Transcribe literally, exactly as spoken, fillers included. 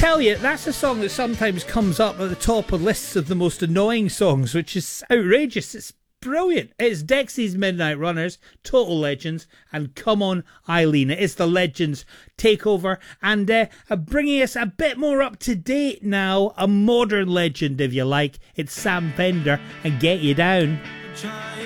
tell you, that's a song that sometimes comes up at the top of lists of the most annoying songs, which is outrageous. It's brilliant. It's Dexy's Midnight Runners, Total Legends, and Come On Eileen. It is the Legends takeover, and uh, bringing us a bit more up to date now, a modern legend if you like. It's Sam Fender and Get You Down.